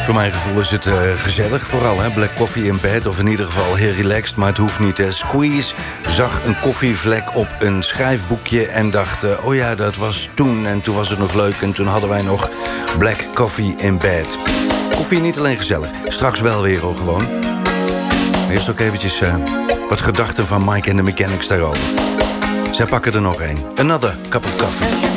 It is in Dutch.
Voor mijn gevoel is het gezellig vooral, hè? Black coffee in bed, of in ieder geval heel relaxed, maar het hoeft niet. Squeeze zag een koffievlek op een schrijfboekje en dacht... oh ja, dat was toen en toen was het nog leuk... en toen hadden wij nog black coffee in bed. Koffie niet alleen gezellig, straks wel weer al gewoon. Eerst ook eventjes wat gedachten van Mike en de Mechanics daarover. Zij pakken er nog een. Another cup of coffee.